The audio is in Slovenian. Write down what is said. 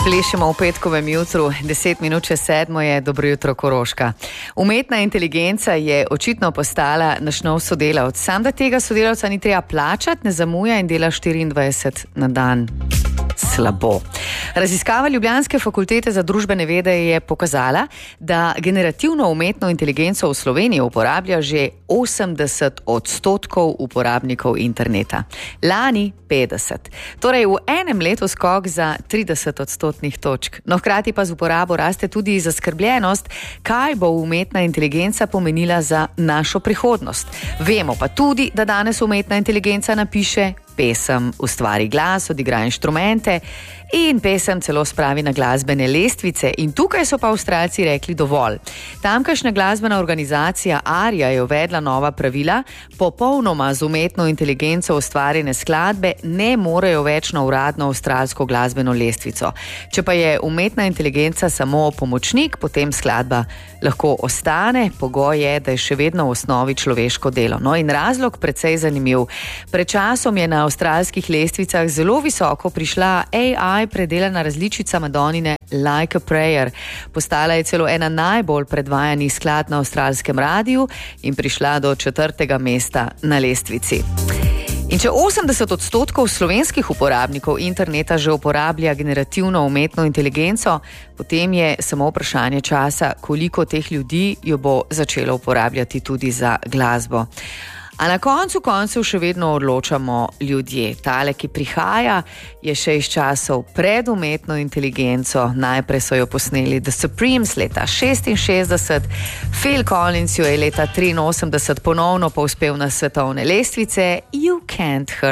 Plešemo v petkovem jutru, 10 minut čez 7 je dobro jutro Koroška. Umetna inteligenca je očitno postala naš nov sodelavc. Sam da tega sodelavca ni treba plačati, ne zamuja in dela 24 na dan. Slabo. Raziskava Ljubljanske fakultete za družbene vede je pokazala, da generativno umetno inteligenco v Sloveniji uporablja že 80% uporabnikov interneta. Lani 50. Torej v enem letu skok za 30 odstotnih točk. No, hkrati pa z uporabo raste tudi zaskrbljenost, kaj bo umetna inteligenca pomenila za našo prihodnost. Vemo pa tudi, da danes umetna inteligenca napiše pesem, ustvari glas, odigra inštrumente in pesem celo spravi na glasbene lestvice. In tukaj so pa Avstralci rekli dovolj. Tamkajšnja glasbena organizacija ARIA je uvedla nova pravila, popolnoma z umetno inteligenco ustvarjene skladbe ne morejo več na uradno avstralsko glasbeno lestvico. Če pa je umetna inteligenca samo pomočnik, potem skladba lahko ostane, pogoj je, da je še vedno v osnovi človeško delo. No in razlog precej zanimiv. Pred časom je na avstralskih lestvicah zelo visoko prišla AI predelana različica Madonine Like a Prayer. Postala je celo ena najbolj predvajanih skladb na avstralskem radiju in prišla do 4. mesta na lestvici. In če 80% slovenskih uporabnikov interneta že uporablja generativno umetno inteligenco, potem je samo vprašanje časa, koliko teh ljudi jo bo začelo uporabljati tudi za glasbo. A na koncu koncev še vedno odločamo ljudje. Tale, ki prihaja, je še iz časov pred umetno inteligenco. Najprej so jo posneli The Supremes leta 66, Phil Collins jo je leta 83 ponovno povzpel na svetovne lestvice. You Can't Hurt